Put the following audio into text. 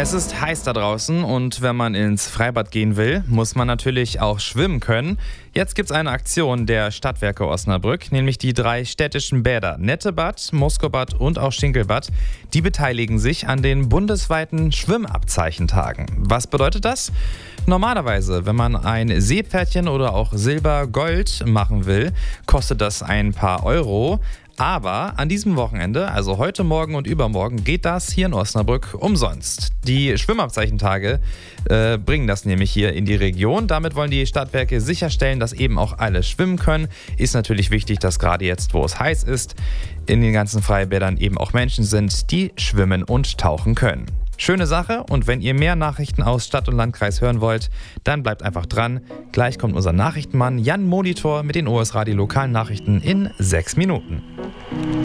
Es ist heiß da draußen und wenn man ins Freibad gehen will, muss man natürlich auch schwimmen können. Jetzt gibt es eine Aktion der Stadtwerke Osnabrück, nämlich die 3 städtischen Bäder Nettebad, Moskobad und auch Schinkelbad. Die beteiligen sich an den bundesweiten Schwimmabzeichentagen. Was bedeutet das? Normalerweise, wenn man ein Seepferdchen oder auch Silber-Gold machen will, kostet das ein paar Euro. Aber an diesem Wochenende, also heute Morgen und übermorgen, geht das hier in Osnabrück umsonst. Die Schwimmabzeichentage bringen das nämlich hier in die Region. Damit wollen die Stadtwerke sicherstellen, dass eben auch alle schwimmen können. Ist natürlich wichtig, dass gerade jetzt, wo es heiß ist, in den ganzen Freibädern eben auch Menschen sind, die schwimmen und tauchen können. Schöne Sache, und wenn ihr mehr Nachrichten aus Stadt und Landkreis hören wollt, dann bleibt einfach dran. Gleich kommt unser Nachrichtenmann Jan Molitor mit den OS Radio lokalen Nachrichten in 6 Minuten.